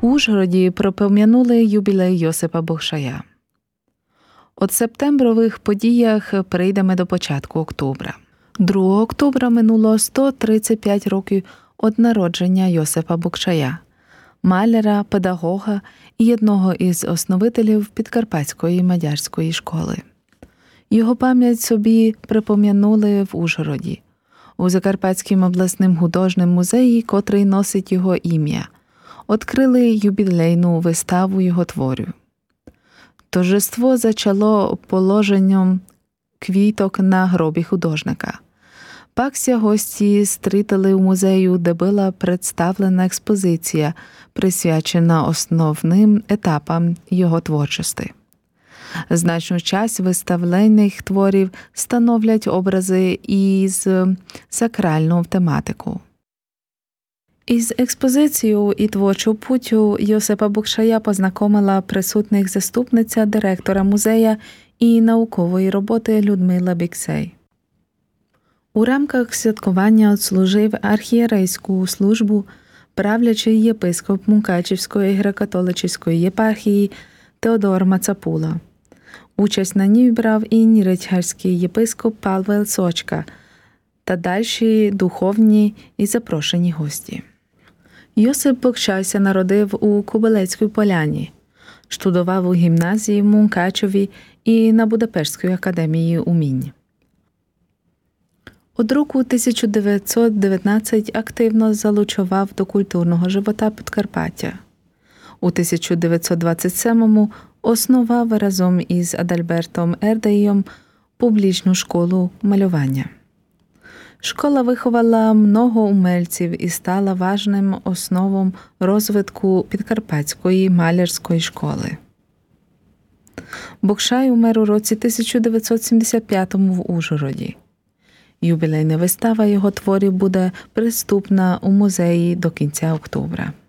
Ужгороді пропом'янули юбілей Йосипа Бокшая. От септембрових подіях перейдемо до початку октября. 2 октября минуло 135 років від народження Йосипа Бокшая, маляра, педагога і одного із основителів Підкарпатської мадярської школи. Його пам'ять собі припом'янули в Ужгороді, у Закарпатському обласним художнім музеї, котрий носить його ім'я. Відкрили юбілейну виставу його творів. Торжество зачало положенням квіток на гробі художника. Пакся гості стрітили у музею, де була представлена експозиція, присвячена основним етапам його творчості. Значну часть виставлених творів становлять образи із сакральну тематику. Із експозицією і творчою путтю Йосипа Бокшая познайомила присутніх заступниця директора музея і наукової роботи Людмила Біксей. У рамках святкування відслужив архієрейську службу правлячий єпископ Мукачівської греко-католицької єпархії Теодор Мацапула. Участь на ній брав і ніречгарський єпископ Павел Сочка та дальші духовні і запрошені гості. Йосип Бокшай народив у Кобилецькій Поляні, штудував у гімназії в Мукачеві і на Будапештській академії умінь. Од року 1919 активно залучував до культурного живота Підкарпаття. У 1927-му основав разом із Адальбертом Ердеєм публічну школу малювання. Школа виховала много умельців і стала важним основом розвитку Підкарпатської малярської школи. Бокшай умер у році 1975 в Ужгороді. Юбілейна вистава його творів буде приступна у музеї до кінця октября.